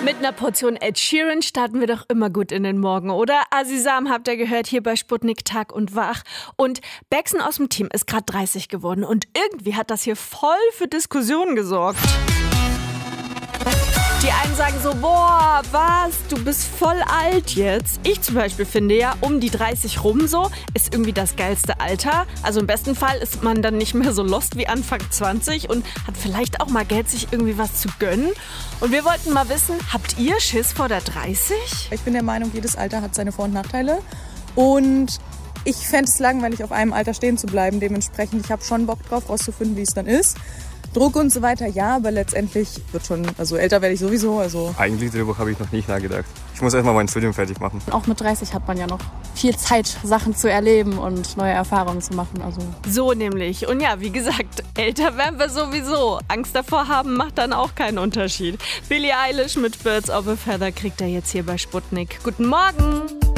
Mit einer Portion Ed Sheeran starten wir doch immer gut in den Morgen, oder? Azizam habt ihr gehört, hier bei Sputnik Tag und Wach. Und Baxen aus dem Team ist gerade 30 geworden und irgendwie hat das hier voll für Diskussionen gesorgt. Die einen sagen so, boah, was, du bist voll alt jetzt. Ich zum Beispiel finde ja, um die 30 rum so, ist irgendwie das geilste Alter. Also im besten Fall ist man dann nicht mehr so lost wie Anfang 20 und hat vielleicht auch mal Geld, sich irgendwie was zu gönnen. Und wir wollten mal wissen, habt ihr Schiss vor der 30? Ich bin der Meinung, jedes Alter hat seine Vor- und Nachteile. Und ich fände es langweilig, auf einem Alter stehen zu bleiben. Dementsprechend, ich habe schon Bock drauf, rauszufinden, wie es dann ist. Druck und so weiter, ja, aber letztendlich wird schon, also älter werde ich sowieso. Eigentlich darüber habe ich noch nicht nachgedacht. Ich muss erstmal mein Studium fertig machen. Auch mit 30 hat man ja noch viel Zeit, Sachen zu erleben und neue Erfahrungen zu machen. So nämlich. Und ja, wie gesagt, älter werden wir sowieso. Angst davor haben macht dann auch keinen Unterschied. Billie Eilish mit Birds of a Feather kriegt er jetzt hier bei Sputnik. Guten Morgen!